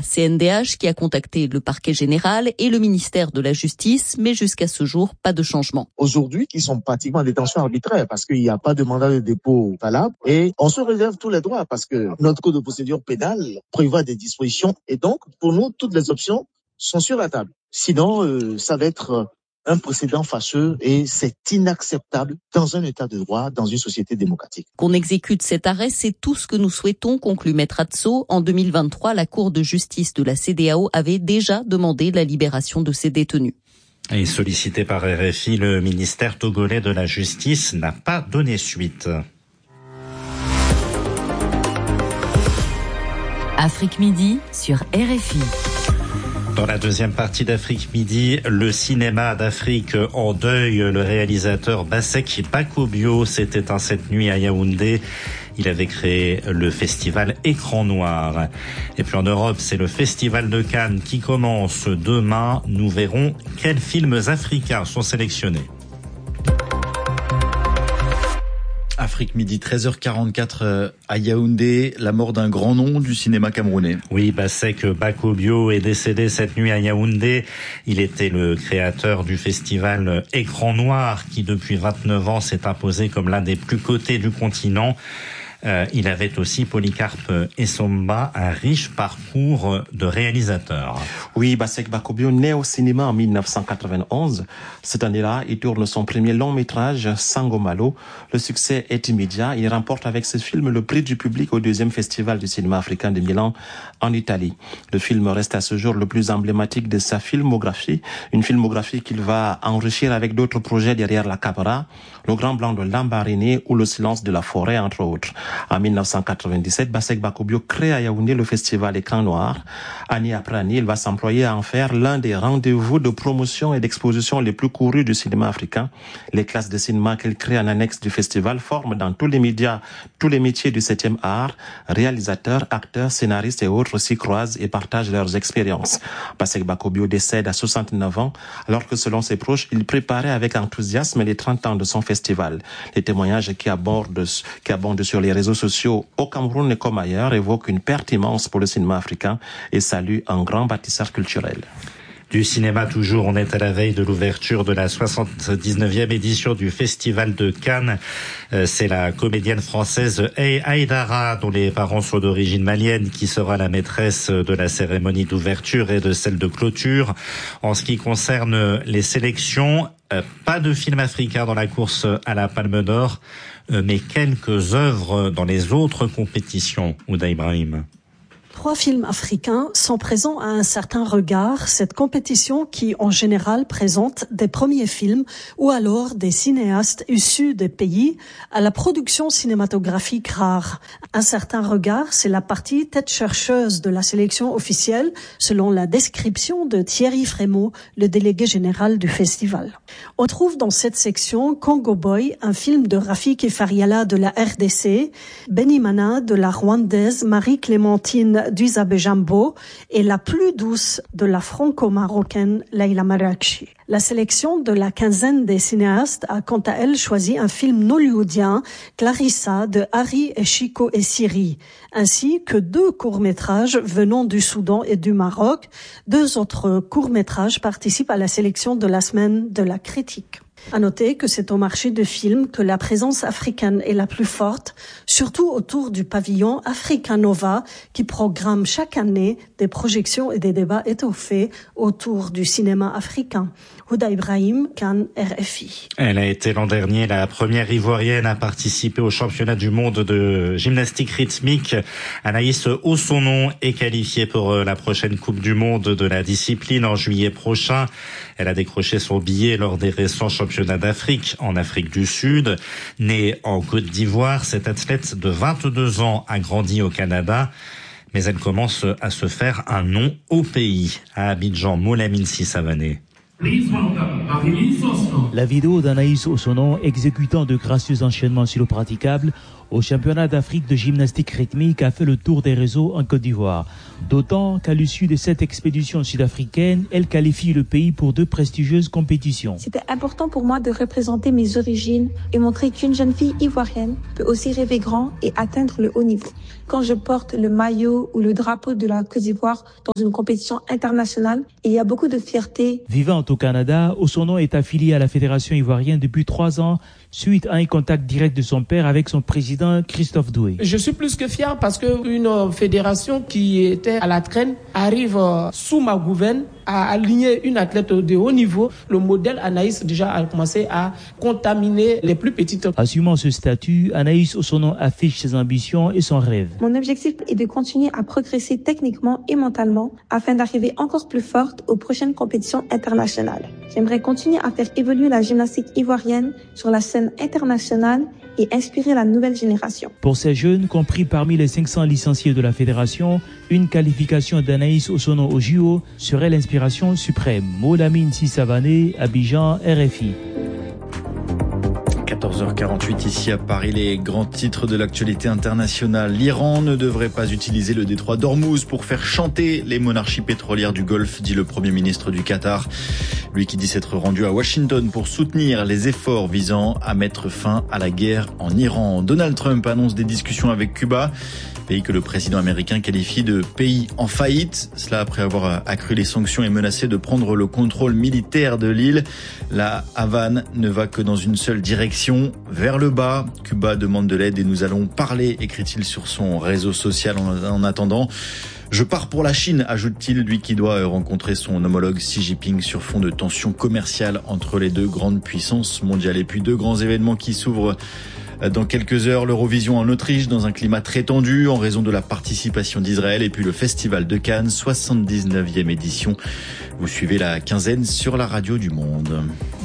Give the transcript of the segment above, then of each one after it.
CNDH qui a contacté le parquet général et le ministère de la Justice, mais jusqu'à ce jour, pas de changement. Aujourd'hui, ils sont pratiquement en détention arbitraire parce qu'il n'y a pas de mandat de dépôt valable et on se réserve tous les droits parce que notre code de procédure pénale prévoit des dispositions et donc, pour nous, toutes les options sont sur la table. Sinon, ça va être un précédent fâcheux et c'est inacceptable dans un état de droit, dans une société démocratique. Qu'on exécute cet arrêt, c'est tout ce que nous souhaitons, conclut Maître Atso. En 2023, la Cour de justice de la CEDEAO avait déjà demandé la libération de ces détenus. Et sollicité par RFI, le ministère togolais de la Justice n'a pas donné suite. Afrique Midi sur RFI. Dans la deuxième partie d'Afrique Midi, le cinéma d'Afrique en deuil. Le réalisateur Basek Bakobio s'est éteint cette nuit à Yaoundé. Il avait créé le festival Écran Noir. Et puis en Europe, c'est le festival de Cannes qui commence demain. Nous verrons quels films africains sont sélectionnés. Afrique Midi, 13h44 à Yaoundé, la mort d'un grand nom du cinéma camerounais. Oui, Basek Bakobio est décédé cette nuit à Yaoundé. Il était le créateur du festival Écran Noir qui depuis 29 ans s'est imposé comme l'un des plus cotés du continent. Il avait aussi, Polycarpe Essomba, un riche parcours de réalisateur. Oui, Basek Bakobio naît au cinéma en 1991. Cette année-là, il tourne son premier long métrage, Sangomalo. Le succès est immédiat. Il remporte avec ce film le prix du public au deuxième festival du cinéma africain de Milan en Italie. Le film reste à ce jour le plus emblématique de sa filmographie. Une filmographie qu'il va enrichir avec d'autres projets derrière la caméra, Le Grand Blanc de Lambaréné ou Le Silence de la Forêt, entre autres. En 1997, Basek Bakobio crée à Yaoundé le festival Écran Noir. Année après année, il va s'employer à en faire l'un des rendez-vous de promotion et d'exposition les plus courus du cinéma africain. Les classes de cinéma qu'il crée en annexe du festival forment dans tous les médias, tous les métiers du 7e art. Réalisateurs, acteurs, scénaristes et autres s'y croisent et partagent leurs expériences. Basek Bakobio décède à 69 ans, alors que selon ses proches, il préparait avec enthousiasme les 30 ans de son festival. Les témoignages qui abondent sur les réseaux sociaux au Cameroun et comme ailleurs évoquent une perte immense pour le cinéma africain et saluent un grand bâtisseur culturel. Du cinéma toujours, on est à la veille de l'ouverture de la 79e édition du Festival de Cannes. C'est la comédienne française Aïdara, dont les parents sont d'origine malienne, qui sera la maîtresse de la cérémonie d'ouverture et de celle de clôture. En ce qui concerne les sélections, pas de film africain dans la course à la Palme d'Or, mais quelques œuvres dans les autres compétitions. Ouda Ibrahim. 3 films africains sont présents à un certain regard, cette compétition qui en général présente des premiers films ou alors des cinéastes issus des pays à la production cinématographique rare. Un certain regard, c'est la partie tête chercheuse de la sélection officielle selon la description de Thierry Frémaux, le délégué général du festival. On trouve dans cette section Congo Boy, un film de Rafiki Fariala de la RDC, Benimana de la rwandaise Marie-Clémentine d'Usabe Jambo et la plus douce de la franco-marocaine Leila Marachi. La sélection de la quinzaine des cinéastes a quant à elle choisi un film hollywoodien, Clarissa de Harry et Chico et Siri, ainsi que 2 courts-métrages venant du Soudan et du Maroc. 2 autres courts-métrages participent à la sélection de la semaine de la critique. À noter que c'est au marché de films que la présence africaine est la plus forte, surtout autour du pavillon Africa Nova qui programme chaque année des projections et des débats étoffés autour du cinéma africain. Ouda Ibrahim, Cannes, RFI. Elle a été l'an dernier la première ivoirienne à participer au championnat du monde de gymnastique rythmique. Anaïs Ossonon est qualifiée pour la prochaine Coupe du monde de la discipline en juillet prochain. Elle a décroché son billet lors des récents championnats d'Afrique en Afrique du Sud. Née en Côte d'Ivoire, cette athlète de 22 ans a grandi au Canada. Mais elle commence à se faire un nom au pays. À Abidjan, Molamine Sissavané. La vidéo d'Anaïs Ossonon exécutant de gracieux enchaînements sur le praticable au championnat d'Afrique de gymnastique rythmique a fait le tour des réseaux en Côte d'Ivoire. D'autant qu'à l'issue de cette expédition sud-africaine, elle qualifie le pays pour 2 prestigieuses compétitions. C'était important pour moi de représenter mes origines et montrer qu'une jeune fille ivoirienne peut aussi rêver grand et atteindre le haut niveau. Quand je porte le maillot ou le drapeau de la Côte d'Ivoire dans une compétition internationale, il y a beaucoup de fierté. Vivant au Canada, Osono est affilié à la Fédération ivoirienne depuis 3 ans, suite à un contact direct de son père avec son président Christophe Doué. Je suis plus que fier parce qu'une fédération qui était à la traîne arrive sous ma gouverne à aligner une athlète de haut niveau. Le modèle Anaïs déjà a commencé à contaminer les plus petites. Assumant ce statut, Anaïs Osono affiche ses ambitions et son rêve. Mon objectif est de continuer à progresser techniquement et mentalement afin d'arriver encore plus forte aux prochaines compétitions internationales. J'aimerais continuer à faire évoluer la gymnastique ivoirienne sur la scène internationale et inspirer la nouvelle génération. Pour ces jeunes, compris parmi les 500 licenciés de la fédération, une qualification d'Anaïs Osono au JO serait l'inspiration suprême. Molamine Sissavané, Abidjan, RFI. 14h48 ici à Paris, les grands titres de l'actualité internationale. L'Iran ne devrait pas utiliser le détroit d'Ormuz pour faire chanter les monarchies pétrolières du Golfe, dit le Premier ministre du Qatar. Lui qui dit s'être rendu à Washington pour soutenir les efforts visant à mettre fin à la guerre en Iran. Donald Trump annonce des discussions avec Cuba, pays que le président américain qualifie de pays en faillite. Cela après avoir accru les sanctions et menacé de prendre le contrôle militaire de l'île. La Havane ne va que dans une seule direction, vers le bas. Cuba demande de l'aide et nous allons parler, écrit-il sur son réseau social en attendant. Je pars pour la Chine, ajoute-t-il, lui qui doit rencontrer son homologue Xi Jinping sur fond de tensions commerciales entre les 2 grandes puissances mondiales. Et puis 2 grands événements qui s'ouvrent dans quelques heures, l'Eurovision en Autriche dans un climat très tendu en raison de la participation d'Israël, et puis le Festival de Cannes, 79e édition. Vous suivez la quinzaine sur la radio du Monde.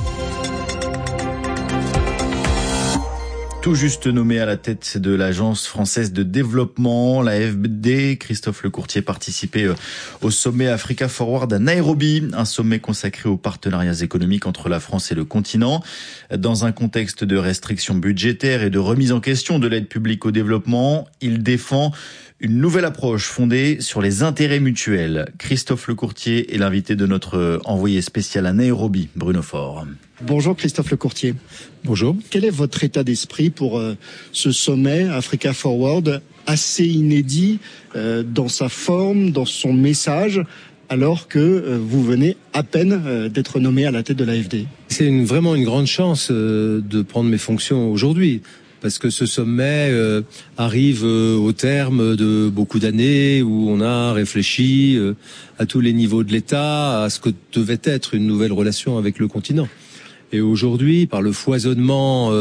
Tout juste nommé à la tête de l'Agence française de développement, l'AFD, Christophe Lecourtier participait au sommet Africa Forward à Nairobi, un sommet consacré aux partenariats économiques entre la France et le continent. Dans un contexte de restrictions budgétaires et de remise en question de l'aide publique au développement, il défend une nouvelle approche fondée sur les intérêts mutuels. Christophe Lecourtier est l'invité de notre envoyé spécial à Nairobi, Bruno Faure. Bonjour Christophe Lecourtier. Bonjour. Quel est votre état d'esprit pour ce sommet Africa Forward, assez inédit dans sa forme, dans son message, alors que vous venez à peine d'être nommé à la tête de l'AFD? C'est vraiment une grande chance de prendre mes fonctions aujourd'hui, parce que ce sommet arrive au terme de beaucoup d'années où on a réfléchi à tous les niveaux de l'État, à ce que devait être une nouvelle relation avec le continent. Et aujourd'hui, par le foisonnement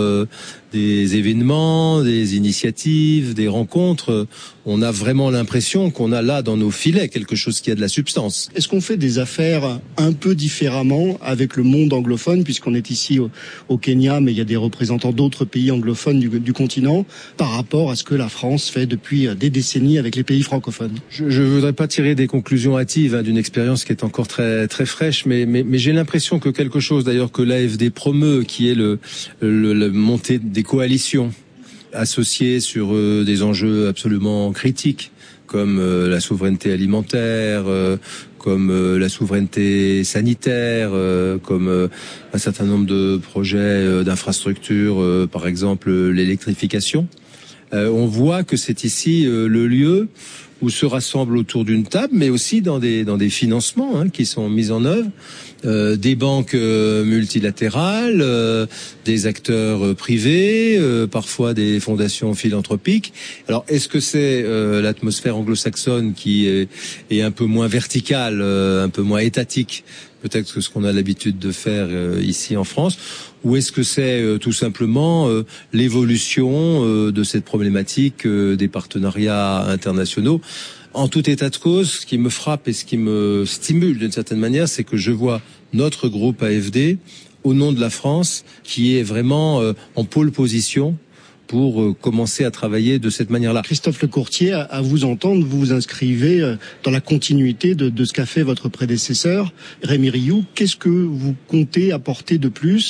des événements, des initiatives, des rencontres, on a vraiment l'impression qu'on a là dans nos filets quelque chose qui a de la substance. Est-ce qu'on fait des affaires un peu différemment avec le monde anglophone, puisqu'on est ici au Kenya, mais il y a des représentants d'autres pays anglophones du continent, par rapport à ce que la France fait depuis des décennies avec les pays francophones? Je voudrais pas tirer des conclusions hâtives d'une expérience qui est encore très très fraîche, mais j'ai l'impression que quelque chose d'ailleurs que l'AFD promeut, qui est le montée des coalitions associées sur des enjeux absolument critiques comme la souveraineté alimentaire, comme la souveraineté sanitaire, comme un certain nombre de projets d'infrastructures, par exemple l'électrification. On voit que c'est ici le lieu où se rassemblent autour d'une table, mais aussi dans des financements qui sont mis en œuvre, des banques multilatérales, des acteurs privés, parfois des fondations philanthropiques. Alors, est-ce que c'est l'atmosphère anglo-saxonne qui est un peu moins verticale, un peu moins étatique, peut-être que ce qu'on a l'habitude de faire ici en France, ou est-ce que c'est tout simplement l'évolution de cette problématique des partenariats internationaux? En tout état de cause, ce qui me frappe et ce qui me stimule d'une certaine manière, c'est que je vois notre groupe AFD, au nom de la France, qui est vraiment en pole position pour commencer à travailler de cette manière-là. Christophe Lecourtier, à vous entendre, vous vous inscrivez dans la continuité de ce qu'a fait votre prédécesseur, Rémi Rioux. Qu'est-ce que vous comptez apporter de plus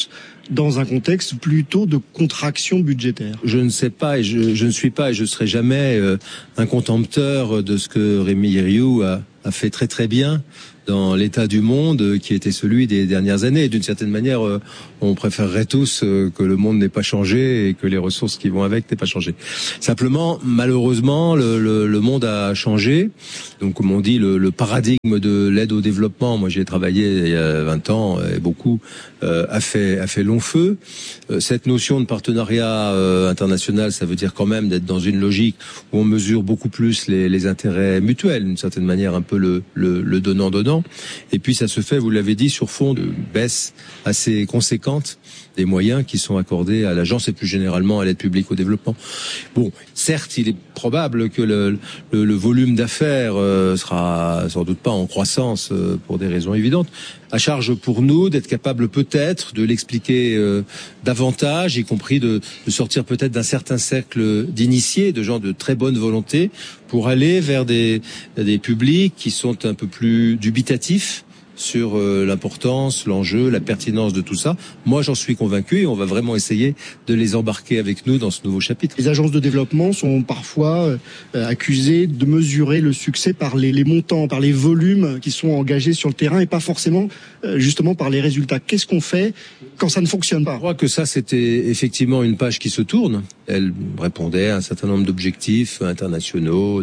dans un contexte plutôt de contraction budgétaire. Je ne sais pas et je ne suis pas et je serai jamais un contempteur de ce que Rémi Rioux a fait très très bien dans l'état du monde qui était celui des dernières années. Et d'une certaine manière, on préférerait tous que le monde n'ait pas changé et que les ressources qui vont avec n'aient pas changé. Simplement, malheureusement, le monde a changé. Donc, comme on dit, le paradigme de l'aide au développement, moi j'y ai travaillé il y a 20 ans et beaucoup, a fait long feu. Cette notion de partenariat international, ça veut dire quand même d'être dans une logique où on mesure beaucoup plus les intérêts mutuels, d'une certaine manière un peu le donnant-donnant. Et puis ça se fait, vous l'avez dit, sur fond de baisse assez conséquente des moyens qui sont accordés à l'agence et plus généralement à l'aide publique au développement. Bon, certes, il est probable que le volume d'affaires sera sans doute pas en croissance pour des raisons évidentes. À charge pour nous d'être capables peut-être de l'expliquer davantage, y compris de sortir peut-être d'un certain cercle d'initiés, de gens de très bonne volonté, pour aller vers des publics qui sont un peu plus dubitatifs sur l'importance, l'enjeu, la pertinence de tout ça. Moi, j'en suis convaincu et on va vraiment essayer de les embarquer avec nous dans ce nouveau chapitre. Les agences de développement sont parfois accusées de mesurer le succès par les montants, par les volumes qui sont engagés sur le terrain et pas forcément justement par les résultats. Qu'est-ce qu'on fait quand ça ne fonctionne pas ? Je crois que ça, c'était effectivement une page qui se tourne. Elle répondait à un certain nombre d'objectifs internationaux,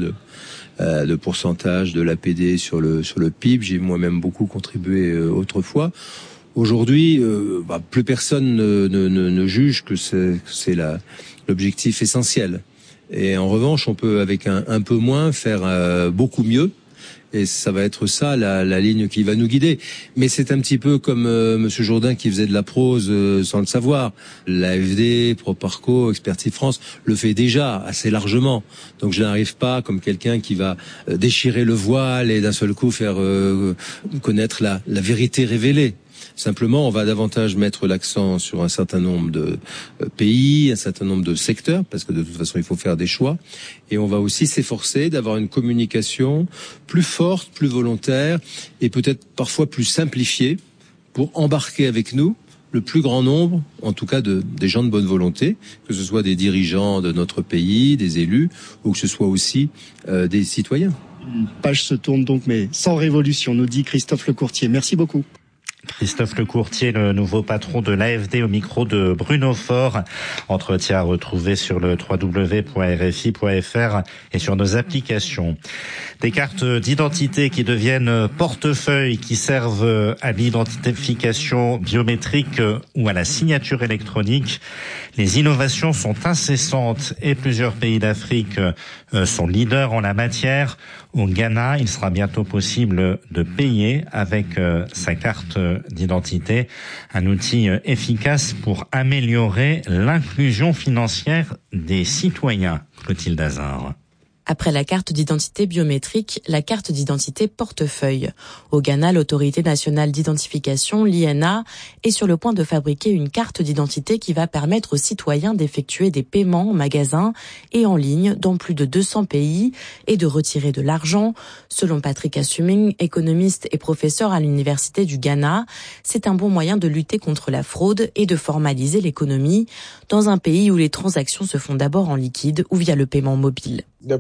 de pourcentage de l'APD sur le PIB. J'ai moi-même beaucoup contribué autrefois. Aujourd'hui, plus personne ne juge que c'est l'objectif essentiel. Et en revanche, on peut avec un peu moins faire beaucoup mieux. Et ça va être ça la ligne qui va nous guider. Mais c'est un petit peu comme Monsieur Jourdain qui faisait de la prose sans le savoir. L'AFD, Proparco, Expertise France le fait déjà assez largement. Donc je n'arrive pas comme quelqu'un qui va déchirer le voile et d'un seul coup faire connaître la vérité révélée. Simplement, on va davantage mettre l'accent sur un certain nombre de pays, un certain nombre de secteurs, parce que de toute façon, il faut faire des choix. Et on va aussi s'efforcer d'avoir une communication plus forte, plus volontaire, et peut-être parfois plus simplifiée, pour embarquer avec nous le plus grand nombre, en tout cas des gens de bonne volonté, que ce soit des dirigeants de notre pays, des élus, ou que ce soit aussi des citoyens. Une page se tourne donc, mais sans révolution, nous dit Christophe Lecourtier. Merci beaucoup. Christophe Lecourtier, le nouveau patron de l'AFD au micro de Bruno Faure. Entretien à retrouver sur le www.rfi.fr et sur nos applications. Des cartes d'identité qui deviennent portefeuilles qui servent à l'identification biométrique ou à la signature électronique. Les innovations sont incessantes et plusieurs pays d'Afrique sont leaders en la matière. Au Ghana, il sera bientôt possible de payer avec sa carte d'identité, un outil efficace pour améliorer l'inclusion financière des citoyens. Clotilde Hazard. Après la carte d'identité biométrique, la carte d'identité portefeuille. Au Ghana, l'autorité nationale d'identification, l'INA, est sur le point de fabriquer une carte d'identité qui va permettre aux citoyens d'effectuer des paiements en magasin et en ligne dans plus de 200 pays et de retirer de l'argent. Selon Patrick Assuming, économiste et professeur à l'université du Ghana, c'est un bon moyen de lutter contre la fraude et de formaliser l'économie dans un pays où les transactions se font d'abord en liquide ou via le paiement mobile.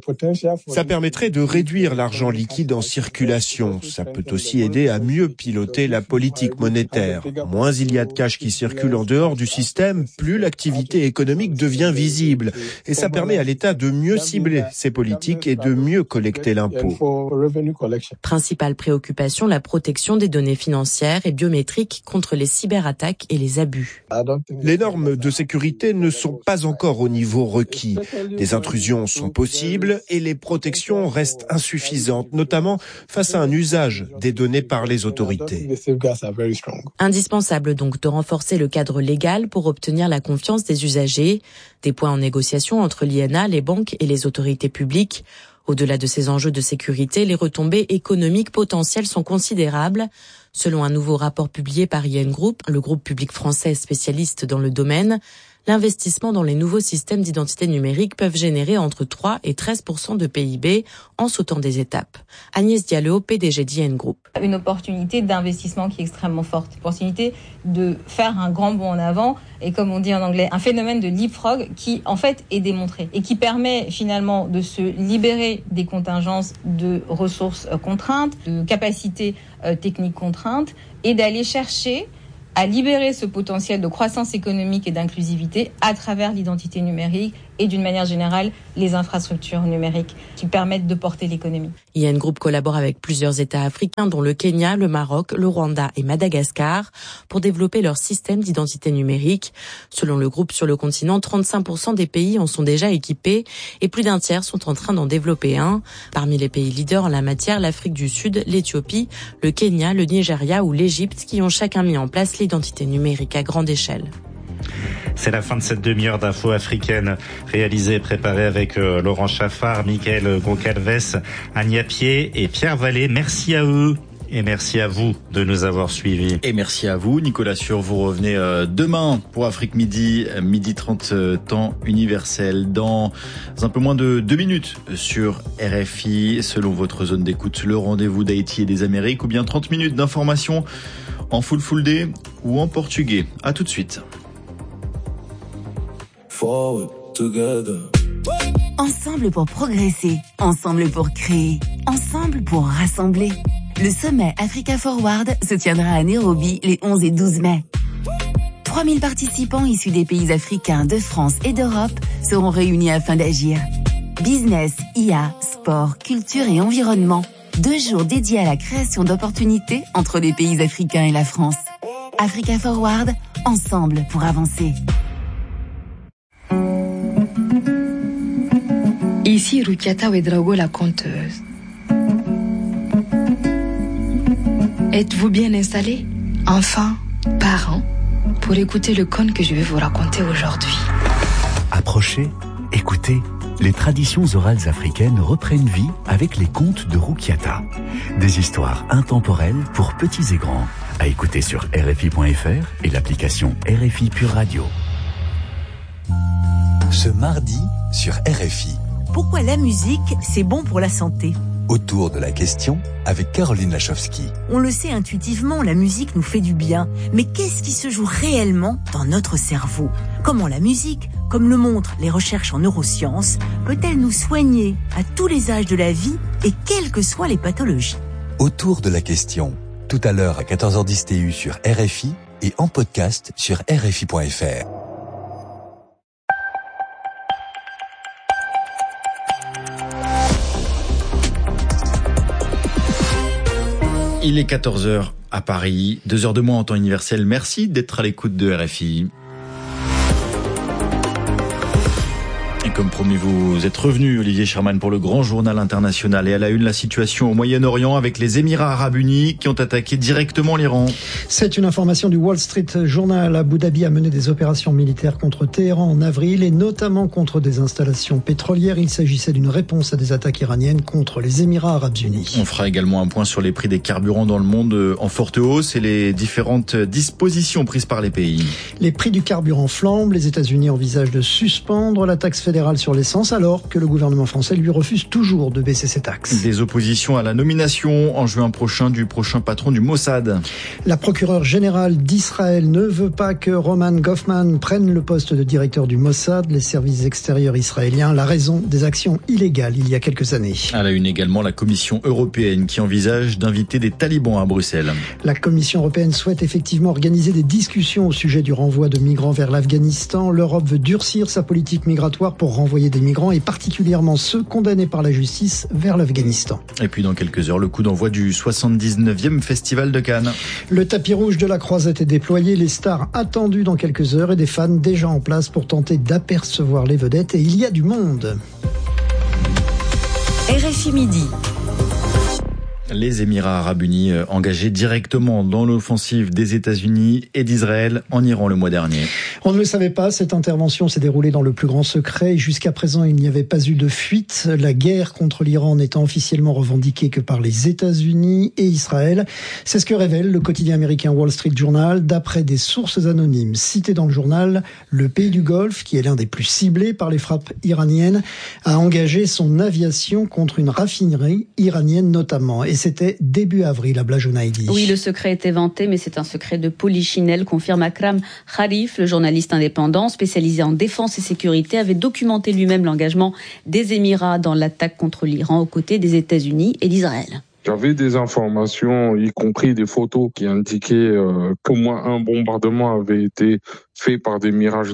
Ça permettrait de réduire l'argent liquide en circulation. Ça peut aussi aider à mieux piloter la politique monétaire. Moins il y a de cash qui circule en dehors du système, plus l'activité économique devient visible. Et ça permet à l'État de mieux cibler ses politiques et de mieux collecter l'impôt. Principale préoccupation, la protection des données financières et biométriques contre les cyberattaques et les abus. Les normes de sécurité ne sont pas encore au niveau requis. Des intrusions sont possibles et les protections restent insuffisantes, notamment face à un usage des données par les autorités. Indispensable donc de renforcer le cadre légal pour obtenir la confiance des usagers. Des points en négociation entre l'INA, les banques et les autorités publiques. Au-delà de ces enjeux de sécurité, les retombées économiques potentielles sont considérables. Selon un nouveau rapport publié par IN Group, le groupe public français spécialiste dans le domaine, L'investissement dans les nouveaux systèmes d'identité numérique peuvent générer entre 3 et 13% de PIB en sautant des étapes. Agnès Diallo, PDG d'IN Group. Une opportunité d'investissement qui est extrêmement forte. Opportunité de faire un grand bond en avant et comme on dit en anglais, un phénomène de leapfrog qui en fait est démontré et qui permet finalement de se libérer des contingences de ressources contraintes, de capacités techniques contraintes et d'aller chercher à libérer ce potentiel de croissance économique et d'inclusivité à travers l'identité numérique et d'une manière générale les infrastructures numériques qui permettent de porter l'économie. IN Group collabore avec plusieurs États africains dont le Kenya, le Maroc, le Rwanda et Madagascar pour développer leur système d'identité numérique. Selon le groupe, sur le continent, 35% des pays en sont déjà équipés et plus d'un tiers sont en train d'en développer un. Parmi les pays leaders en la matière, l'Afrique du Sud, l'Éthiopie, le Kenya, le Nigeria ou l'Égypte qui ont chacun mis en place l'identité numérique à grande échelle. C'est la fin de cette demi-heure d'infos africaines réalisée et préparée avec Laurent Chaffard, Mickaël Goncalves, Ania Pied et Pierre Vallée. Merci à eux. Et merci à vous de nous avoir suivis. Et merci à vous, Nicolas Sûr. Vous revenez demain pour Afrique Midi, midi 30 temps universel. Dans un peu moins de 2 minutes sur RFI, selon votre zone d'écoute, le rendez-vous d'Haïti et des Amériques, ou bien 30 minutes d'information en full day ou en portugais. À tout de suite. Ensemble pour progresser, ensemble pour créer, ensemble pour rassembler. Le sommet Africa Forward se tiendra à Nairobi les 11 et 12 mai. 3000 participants issus des pays africains, de France et d'Europe seront réunis afin d'agir. Business, IA, sport, culture et environnement. 2 jours dédiés à la création d'opportunités entre les pays africains et la France. Africa Forward, ensemble pour avancer. Ici Rukiata Ouedraogo, la conteuse. Êtes-vous bien installés, enfants, parents, pour écouter le conte que je vais vous raconter aujourd'hui? Approchez, écoutez. Les traditions orales africaines reprennent vie avec les contes de Rukiata. Des histoires intemporelles pour petits et grands. À écouter sur RFI.fr et l'application RFI Pure Radio. Ce mardi sur RFI. Pourquoi la musique, c'est bon pour la santé? Autour de la question avec Caroline Lachowski. On le sait intuitivement, la musique nous fait du bien. Mais qu'est-ce qui se joue réellement dans notre cerveau? Comment la musique, comme le montrent les recherches en neurosciences, peut-elle nous soigner à tous les âges de la vie et quelles que soient les pathologies? Autour de la question, tout à l'heure à 14h10 TU sur RFI et en podcast sur RFI.fr. Il est 14h à Paris, 2 heures de moins en temps universel. Merci d'être à l'écoute de RFI. Et comme promis, vous êtes revenu, Olivier Sherman, pour le grand journal international. Et à la une, la situation au Moyen-Orient avec les Émirats Arabes Unis qui ont attaqué directement l'Iran. C'est une information du Wall Street Journal. Abu Dhabi a mené des opérations militaires contre Téhéran en avril et notamment contre des installations pétrolières. Il s'agissait d'une réponse à des attaques iraniennes contre les Émirats Arabes Unis. On fera également un point sur les prix des carburants dans le monde en forte hausse et les différentes dispositions prises par les pays. Les prix du carburant flambent. Les États-Unis envisagent de suspendre la taxe fédérale sur l'essence alors que le gouvernement français lui refuse toujours de baisser ses taxes. Des oppositions à la nomination en juin prochain du prochain patron du Mossad. La procureure générale d'Israël ne veut pas que Roman Goffman prenne le poste de directeur du Mossad, les services extérieurs israéliens, la raison des actions illégales il y a quelques années. À la une également, la Commission européenne qui envisage d'inviter des talibans à Bruxelles. La Commission européenne souhaite effectivement organiser des discussions au sujet du renvoi de migrants vers l'Afghanistan. L'Europe veut durcir sa politique migratoire pour renvoyer des migrants et particulièrement ceux condamnés par la justice vers l'Afghanistan. Et puis dans quelques heures, le coup d'envoi du 79e Festival de Cannes. Le tapis rouge de la Croisette est déployé, les stars attendues dans quelques heures et des fans déjà en place pour tenter d'apercevoir les vedettes et il y a du monde. RFI Midi. Les Émirats arabes unis engagés directement dans l'offensive des États-Unis et d'Israël en Iran le mois dernier. On ne le savait pas, cette intervention s'est déroulée dans le plus grand secret et jusqu'à présent il n'y avait pas eu de fuite. La guerre contre l'Iran n'étant officiellement revendiquée que par les États-Unis et Israël. C'est ce que révèle le quotidien américain Wall Street Journal. D'après des sources anonymes citées dans le journal, le pays du Golfe, qui est l'un des plus ciblés par les frappes iraniennes, a engagé son aviation contre une raffinerie iranienne notamment. Et c'était début avril à Blajonaïdi. Oui, le secret était vanté, mais c'est un secret de polichinelle, confirme Akram Kharif, le journaliste indépendant spécialisé en défense et sécurité, avait documenté lui-même l'engagement des Émirats dans l'attaque contre l'Iran aux côtés des États-Unis et d'Israël. J'avais des informations, y compris des photos qui indiquaient qu'au moins un bombardement avait été fait par des Mirage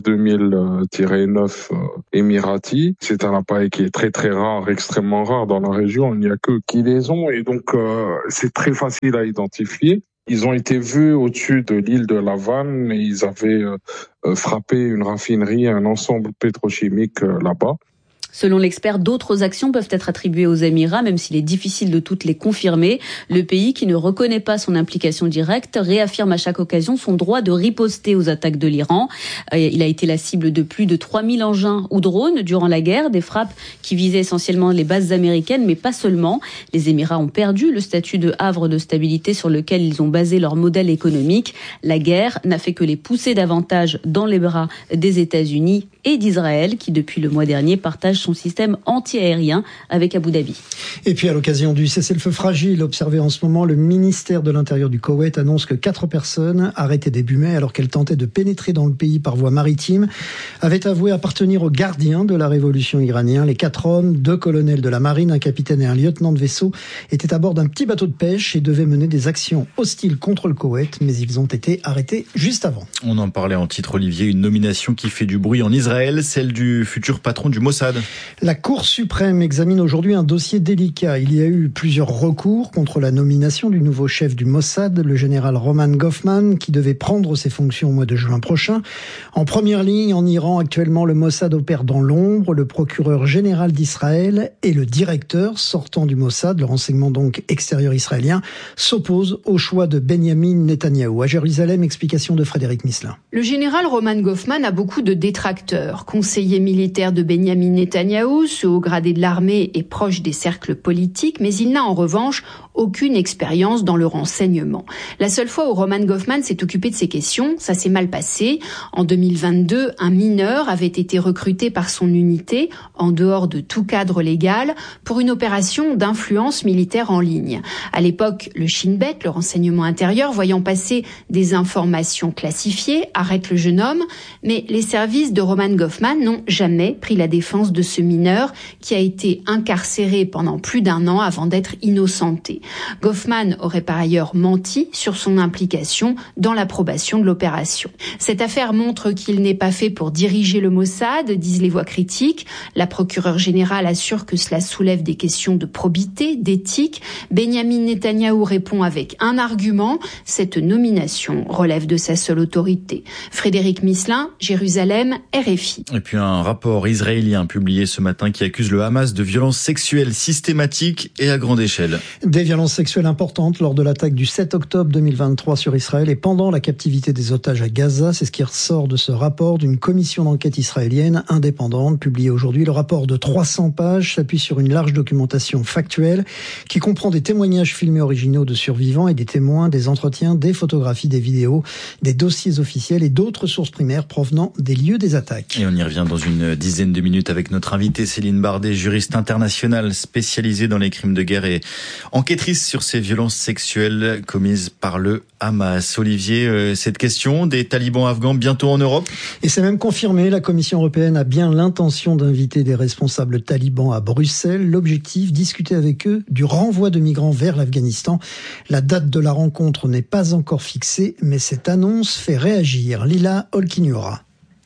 2000-9 émiratis. C'est un appareil qui est très très rare, extrêmement rare dans la région. Il n'y a que qui les ont et donc c'est très facile à identifier. Ils ont été vus au-dessus de l'île de La Vanne et ils avaient frappé une raffinerie, un ensemble pétrochimique là-bas. Selon l'expert, d'autres actions peuvent être attribuées aux Émirats, même s'il est difficile de toutes les confirmer. Le pays, qui ne reconnaît pas son implication directe, réaffirme à chaque occasion son droit de riposter aux attaques de l'Iran. Il a été la cible de plus de 3000 engins ou drones durant la guerre, des frappes qui visaient essentiellement les bases américaines, mais pas seulement. Les Émirats ont perdu le statut de havre de stabilité sur lequel ils ont basé leur modèle économique. La guerre n'a fait que les pousser davantage dans les bras des États-Unis et d'Israël, qui depuis le mois dernier partage son système anti-aérien avec Abu Dhabi. Et puis à l'occasion du cessez-le-feu fragile observé en ce moment, le ministère de l'Intérieur du Koweït annonce que 4 personnes arrêtées début mai alors qu'elles tentaient de pénétrer dans le pays par voie maritime avaient avoué appartenir aux gardiens de la révolution iranienne. Les 4 hommes, 2 colonels de la marine, un capitaine et un lieutenant de vaisseau, étaient à bord d'un petit bateau de pêche et devaient mener des actions hostiles contre le Koweït, mais ils ont été arrêtés juste avant. On en parlait en titre, Olivier, une nomination qui fait du bruit en Israël, celle du futur patron du Mossad. La Cour suprême examine aujourd'hui un dossier délicat. Il y a eu plusieurs recours contre la nomination du nouveau chef du Mossad, le général Roman Goffman, qui devait prendre ses fonctions au mois de juin prochain. En première ligne, en Iran, actuellement, le Mossad opère dans l'ombre. Le procureur général d'Israël et le directeur sortant du Mossad, le renseignement donc extérieur israélien, s'opposent au choix de Benjamin Netanyahou. À Jérusalem, explication de Frédéric Misselin. Le général Roman Goffman a beaucoup de détracteurs. Conseiller militaire de Benjamin Netanyahou, ce haut gradé de l'armée est proche des cercles politiques, mais il n'a en revanche aucune expérience dans le renseignement. La seule fois où Roman Goffman s'est occupé de ces questions, ça s'est mal passé. En 2022, un mineur avait été recruté par son unité, en dehors de tout cadre légal, pour une opération d'influence militaire en ligne. À l'époque, le Shin Bet, le renseignement intérieur, voyant passer des informations classifiées, arrête le jeune homme, mais les services de Roman Goffman n'ont jamais pris la défense de ce mineur qui a été incarcéré pendant plus d'1 an avant d'être innocenté. Goffman aurait par ailleurs menti sur son implication dans l'approbation de l'opération. Cette affaire montre qu'il n'est pas fait pour diriger le Mossad, disent les voix critiques. La procureure générale assure que cela soulève des questions de probité, d'éthique. Benjamin Netanyahou répond avec un argument, cette nomination relève de sa seule autorité. Frédéric Misselin, Jérusalem, RFI. Et puis un rapport israélien publié ce matin qui accuse le Hamas de violences sexuelles systématiques et à grande échelle. Des violences sexuelles importantes lors de l'attaque du 7 octobre 2023 sur Israël et pendant la captivité des otages à Gaza. C'est ce qui ressort de ce rapport d'une commission d'enquête israélienne indépendante publié aujourd'hui. Le rapport de 300 pages s'appuie sur une large documentation factuelle qui comprend des témoignages filmés originaux de survivants et des témoins, des entretiens, des photographies, des vidéos, des dossiers officiels et d'autres sources primaires provenant des lieux des attaques. Et on y revient dans une dizaine de minutes avec notre invitée Céline Bardet, juriste internationale spécialisée dans les crimes de guerre et enquêtrice sur ces violences sexuelles commises par le Hamas. Olivier, cette question des talibans afghans bientôt en Europe ? Et c'est même confirmé, la Commission européenne a bien l'intention d'inviter des responsables talibans à Bruxelles. L'objectif, discuter avec eux du renvoi de migrants vers l'Afghanistan. La date de la rencontre n'est pas encore fixée, mais cette annonce fait réagir. Lila Olkinuora.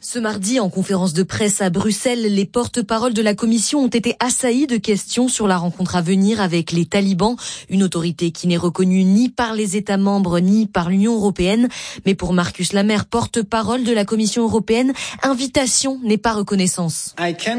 Ce mardi, en conférence de presse à Bruxelles, les porte-paroles de la Commission ont été assaillis de questions sur la rencontre à venir avec les talibans, une autorité qui n'est reconnue ni par les États membres ni par l'Union européenne. Mais pour Markus Lammer, porte-parole de la Commission européenne, invitation n'est pas reconnaissance.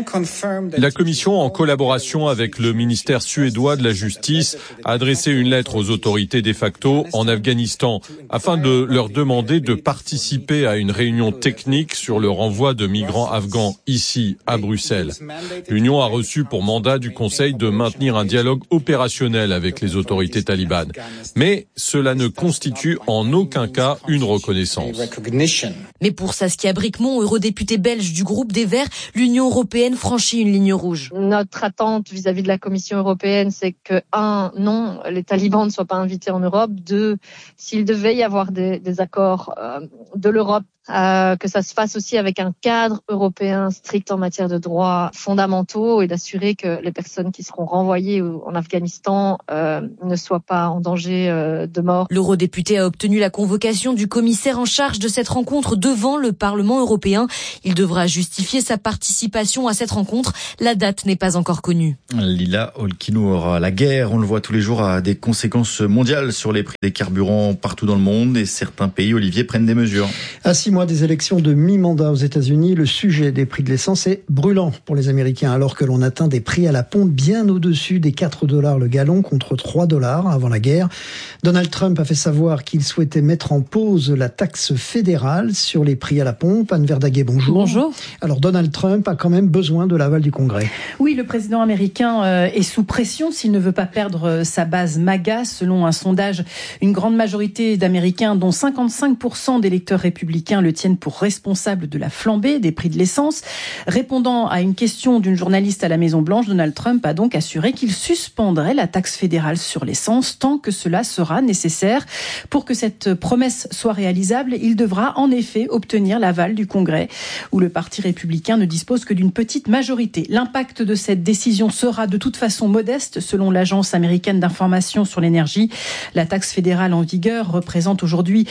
La Commission, en collaboration avec le ministère suédois de la Justice, a adressé une lettre aux autorités de facto en Afghanistan afin de leur demander de participer à une réunion technique sur le renvoi de migrants afghans ici, à Bruxelles. L'Union a reçu pour mandat du Conseil de maintenir un dialogue opérationnel avec les autorités talibanes. Mais cela ne constitue en aucun cas une reconnaissance. Mais pour Saskia Brikmont, eurodéputée belge du groupe des Verts, l'Union européenne franchit une ligne rouge. Notre attente vis-à-vis de la Commission européenne, c'est que, non, les talibans ne soient pas invités en Europe. 2, s'il devait y avoir des accords de l'Europe, que ça se fasse aussi avec un cadre européen strict en matière de droits fondamentaux et d'assurer que les personnes qui seront renvoyées en Afghanistan ne soient pas en danger de mort. L'eurodéputé a obtenu la convocation du commissaire en charge de cette rencontre devant le Parlement européen. Il devra justifier sa participation à cette rencontre. La date n'est pas encore connue. Lila Olkinour, la guerre, on le voit tous les jours, a des conséquences mondiales sur les prix des carburants partout dans le monde et certains pays, Olivier, prennent des mesures. À 6 mois des élections de mi-mandat aux États-Unis, le sujet des prix de l'essence est brûlant pour les Américains, alors que l'on atteint des prix à la pompe bien au-dessus des $4 le gallon contre $3 avant la guerre. Donald Trump a fait savoir qu'il souhaitait mettre en pause la taxe fédérale sur les prix à la pompe. Anne Verdaguet, bonjour. Bonjour. Alors Donald Trump a quand même besoin de l'aval du Congrès. Oui, le président américain est sous pression s'il ne veut pas perdre sa base MAGA. Selon un sondage, une grande majorité d'Américains, dont 55% d'électeurs républicains, le tiennent pour responsable de la flambée des prix de l'essence. Répondant à une question d'une journaliste à la Maison-Blanche, Donald Trump a donc assuré qu'il suspendrait la taxe fédérale sur l'essence tant que cela sera nécessaire. Pour que cette promesse soit réalisable, il devra en effet obtenir l'aval du Congrès, où le Parti républicain ne dispose que d'une petite majorité. L'impact de cette décision sera de toute façon modeste, selon l'Agence américaine d'information sur l'énergie. La taxe fédérale en vigueur représente aujourd'hui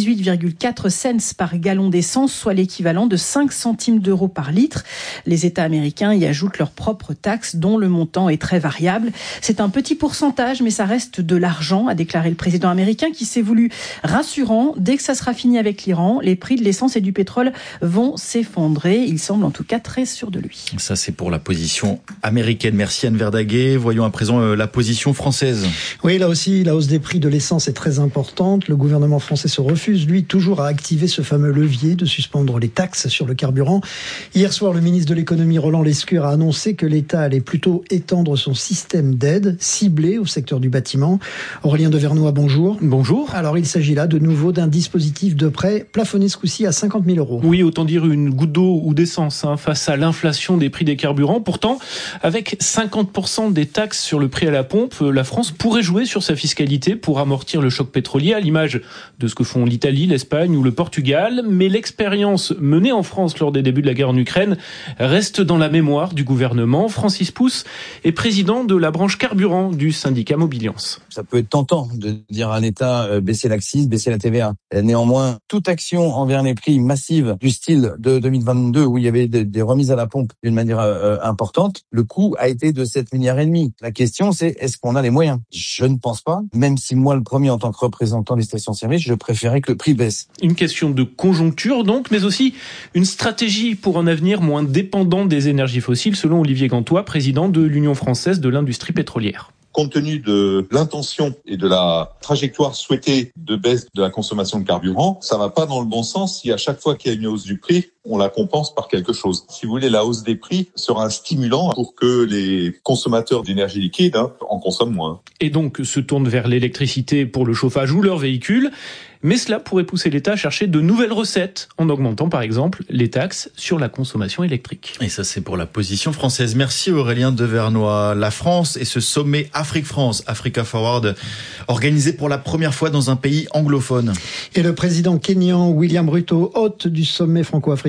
18,4 cents par gallon d'essence, soit l'équivalent de 5 centimes d'euros par litre. Les États américains y ajoutent leurs propres taxes, dont le montant est très variable. C'est un petit pourcentage, mais ça reste de l'argent, a déclaré le président américain, qui s'est voulu rassurant. Dès que ça sera fini avec l'Iran, les prix de l'essence et du pétrole vont s'effondrer. Il semble en tout cas très sûr de lui. Ça, c'est pour la position américaine. Merci Anne Verdaguet. Voyons à présent la position française. Oui, là aussi, la hausse des prix de l'essence est très importante. Le gouvernement français se refuse, lui, toujours à activer ce fameux levier de suspendre les taxes sur le carburant. Hier soir, le ministre de l'économie, Roland Lescure, a annoncé que l'État allait plutôt étendre son système d'aide ciblé au secteur du bâtiment. Aurélien Devernois, bonjour. Bonjour. Alors, il s'agit là de nouveau d'un dispositif de prêt plafonné ce coup-ci à 50 000 €. Oui, autant dire une goutte d'eau ou d'essence face à l'inflation des prix des carburants. Pourtant, avec 50% des taxes sur le prix à la pompe, la France pourrait jouer sur sa fiscalité pour amortir le choc pétrolier, à l'image de ce que font l'Italie, l'Espagne ou le Portugal. Mais l'expérience menée en France lors des débuts de la guerre en Ukraine reste dans la mémoire du gouvernement. Francis Pousse est président de la branche carburant du syndicat Mobiliance. Ça peut être tentant de dire à l'État baisser l'accise, baisser la TVA. Néanmoins, toute action envers les prix massive du style de 2022 où il y avait des remises à la pompe d'une manière importante, le coût a été de 7,5 milliards. La question c'est, est-ce qu'on a les moyens? Je ne pense pas, même si moi le premier en tant que représentant des stations-service, je préférais que le prix baisse. Une question de conjoncture donc, mais aussi une stratégie pour un avenir moins dépendant des énergies fossiles, selon Olivier Gantois, président de l'Union française de l'industrie pétrolière. Compte tenu de l'intention et de la trajectoire souhaitée de baisse de la consommation de carburant, ça va pas dans le bon sens si à chaque fois qu'il y a une hausse du prix, on la compense par quelque chose. Si vous voulez, la hausse des prix sera un stimulant pour que les consommateurs d'énergie liquide en consomment moins. Et donc se tournent vers l'électricité pour le chauffage ou leur véhicule. Mais cela pourrait pousser l'État à chercher de nouvelles recettes en augmentant par exemple les taxes sur la consommation électrique. Et ça c'est pour la position française. Merci Aurélien Devernois. La France et ce sommet Afrique-France, Africa Forward, organisé pour la première fois dans un pays anglophone. Et le président kényan William Ruto, hôte du sommet franco-africain,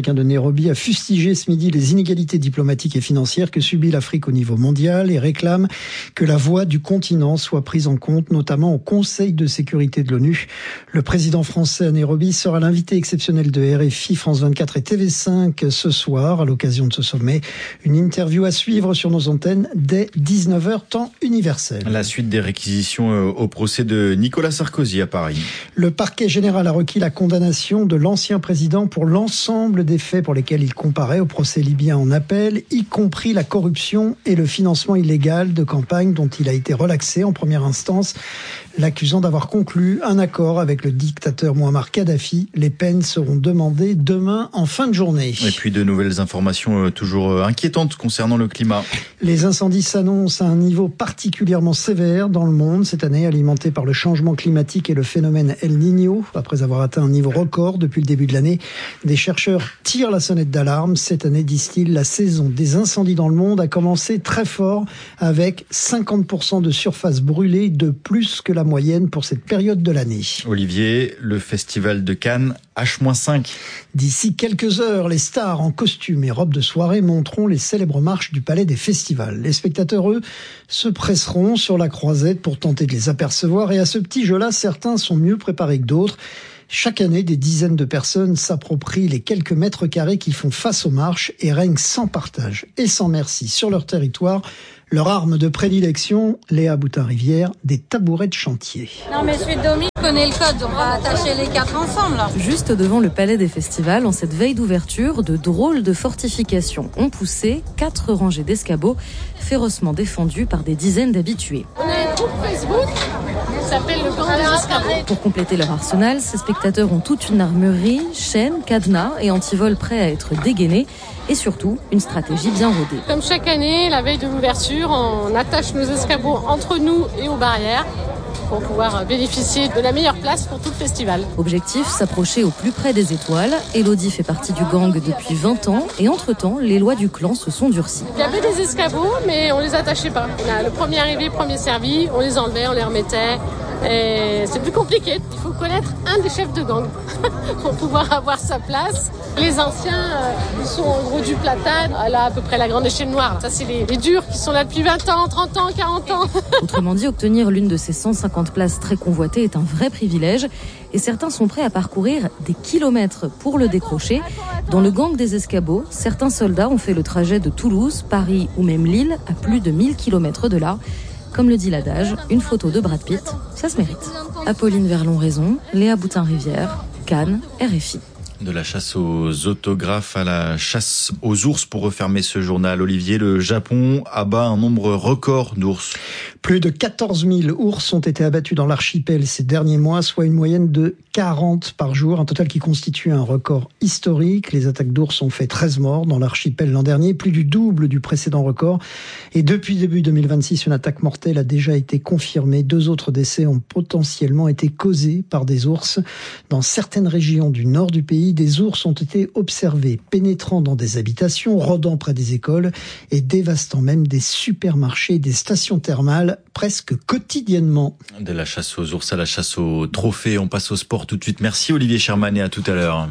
africain de Nairobi a fustigé ce midi les inégalités diplomatiques et financières que subit l'Afrique au niveau mondial et réclame que la voix du continent soit prise en compte, notamment au Conseil de sécurité de l'ONU. Le président français à Nairobi sera l'invité exceptionnel de RFI, France 24 et TV5 ce soir à l'occasion de ce sommet. Une interview à suivre sur nos antennes dès 19h temps universel. La suite des réquisitions au procès de Nicolas Sarkozy à Paris. Le parquet général a requis la condamnation de l'ancien président pour l'ensemble des faits pour lesquels il comparaît au procès libyen en appel, y compris la corruption et le financement illégal de campagne dont il a été relaxé en première instance, l'accusant d'avoir conclu un accord avec le dictateur Mouammar Kadhafi. Les peines seront demandées demain en fin de journée. Et puis de nouvelles informations toujours inquiétantes concernant le climat. Les incendies s'annoncent à un niveau particulièrement sévère dans le monde cette année, alimenté par le changement climatique et le phénomène El Niño. Après avoir atteint un niveau record depuis le début de l'année, des chercheurs tirent la sonnette d'alarme. Cette année, disent-ils, la saison des incendies dans le monde a commencé très fort avec 50% de surface brûlée de plus que la moyenne pour cette période de l'année. Olivier, le festival de Cannes H-5. D'ici quelques heures, les stars en costume et robes de soirée monteront les célèbres marches du Palais des Festivals. Les spectateurs, eux, se presseront sur la croisette pour tenter de les apercevoir et à ce petit jeu-là, certains sont mieux préparés que d'autres. Chaque année, des dizaines de personnes s'approprient les quelques mètres carrés qui font face aux marches et règnent sans partage et sans merci sur leur territoire. Leur arme de prédilection, Léa Boutin-Rivière, des tabourets de chantier. Non mais je suis Domi, je connais le code, on va attacher les 4 ensemble. Juste devant le Palais des Festivals, en cette veille d'ouverture, de drôles de fortifications ont poussé 4 rangées d'escabeaux, férocement défendus par des dizaines d'habitués. On a un groupe Facebook qui s'appelle le camp des escabeaux. Pour compléter leur arsenal, ces spectateurs ont toute une armurerie, chaînes, cadenas et antivols prêts à être dégainés. Et surtout, une stratégie bien rodée. Comme chaque année, la veille de l'ouverture, on attache nos escabeaux entre nous et aux barrières pour pouvoir bénéficier de la meilleure place pour tout le festival. Objectif, s'approcher au plus près des étoiles. Elodie fait partie du gang depuis 20 ans et entre-temps, les lois du clan se sont durcies. Il y avait des escabeaux, mais on les attachait pas. On a le premier arrivé, premier servi, on les enlevait, on les remettait. Et c'est plus compliqué. Il faut connaître un des chefs de gang pour pouvoir avoir sa place. Les anciens, ils sont en gros du platane, là à peu près la grande échelle noire. Ça, c'est les durs qui sont là depuis 20 ans, 30 ans, 40 ans. Autrement dit, obtenir l'une de ces 150 places très convoitées est un vrai privilège. Et certains sont prêts à parcourir des kilomètres pour le décrocher. Dans le gang des escabeaux, certains soldats ont fait le trajet de Toulouse, Paris ou même Lille à plus de 1000 kilomètres de là. Comme le dit l'adage, une photo de Brad Pitt, ça se mérite. Apolline Verlon-Raison, Léa Boutin-Rivière, Cannes, RFI. De la chasse aux autographes à la chasse aux ours pour refermer ce journal. Olivier, le Japon abat un nombre record d'ours. Plus de 14 000 ours ont été abattus dans l'archipel ces derniers mois, soit une moyenne de 40 par jour, un total qui constitue un record historique. Les attaques d'ours ont fait 13 morts dans l'archipel l'an dernier, plus du double du précédent record. Et depuis début 2026, une attaque mortelle a déjà été confirmée. 2 autres décès ont potentiellement été causés par des ours. Dans certaines régions du nord du pays, des ours ont été observés pénétrant dans des habitations, rôdant près des écoles et dévastant même des supermarchés et des stations thermales presque quotidiennement. De la chasse aux ours à la chasse aux trophées, on passe au sport tout de suite. Merci Olivier Sherman et à tout à l'heure.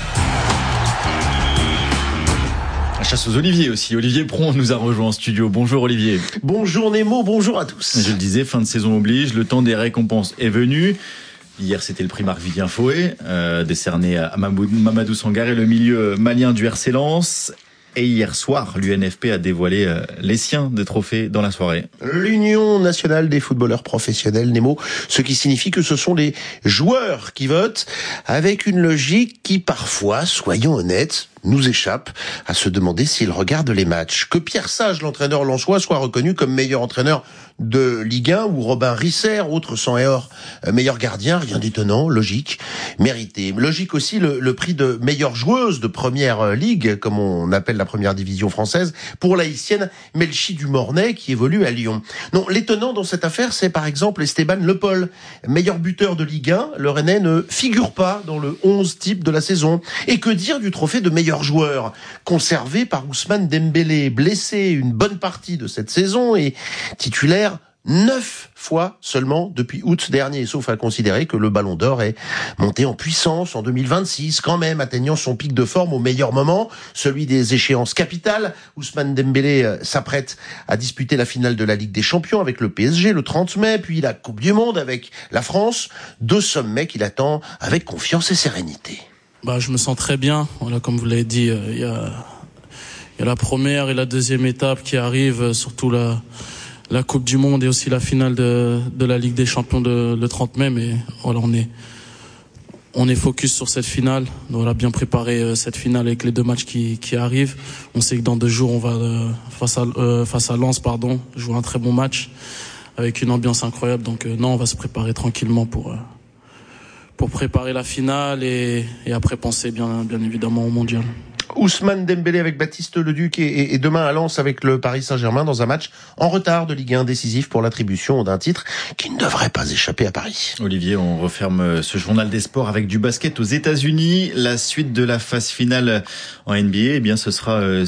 La chasse aux Olivier aussi. Olivier Pron nous a rejoint en studio. Bonjour Olivier. Bonjour Nemo, bonjour à tous. Je le disais, fin de saison oblige, le temps des récompenses est venu. Hier, c'était le prix Marc-Vivien Fouet, décerné à Mamadou Sangaré, le milieu malien du RC Lens. Et hier soir, l'UNFP a dévoilé les siens des trophées dans la soirée. L'Union nationale des footballeurs professionnels, Nemo, ce qui signifie que ce sont les joueurs qui votent, avec une logique qui parfois, soyons honnêtes, nous échappe à se demander s'ils regardent les matchs. Que Pierre Sage, l'entraîneur lensois, soit reconnu comme meilleur entraîneur de Ligue 1, ou Robin Risser, autre sang et or, meilleur gardien, rien d'étonnant, logique, mérité. Logique aussi le prix de meilleure joueuse de première ligue, comme on appelle la première division française, pour l'haïtienne Melchi Dumornay, qui évolue à Lyon. Non, l'étonnant dans cette affaire, c'est par exemple Esteban Le Pol, meilleur buteur de Ligue 1, le Rennais ne figure pas dans le 11 type de la saison. Et que dire du trophée de meilleur joueur, conservé par Ousmane Dembélé, blessé une bonne partie de cette saison et titulaire 9 fois seulement depuis août dernier, sauf à considérer que le Ballon d'Or est monté en puissance en 2026, quand même, atteignant son pic de forme au meilleur moment, celui des échéances capitales. Ousmane Dembélé s'apprête à disputer la finale de la Ligue des Champions avec le PSG le 30 mai, puis la Coupe du Monde avec la France, 2 sommets qu'il attend avec confiance et sérénité. Je me sens très bien. Voilà, comme vous l'avez dit, il y a la première et la deuxième étape qui arrivent, surtout la Coupe du Monde et aussi la finale de la Ligue des Champions le 30 mai. Mais voilà, on est focus sur cette finale. On a bien préparé cette finale avec les 2 matchs qui arrivent. On sait que dans 2 jours, on va face à Lens, jouer un très bon match avec une ambiance incroyable. Donc on va se préparer tranquillement pour préparer la finale et après penser bien évidemment au mondial. Ousmane Dembélé avec Baptiste Leduc et demain à Lens avec le Paris Saint-Germain dans un match en retard de Ligue 1 décisif pour l'attribution d'un titre qui ne devrait pas échapper à Paris. Olivier, on referme ce journal des sports avec du basket aux États-Unis. La suite de la phase finale en NBA, ce sera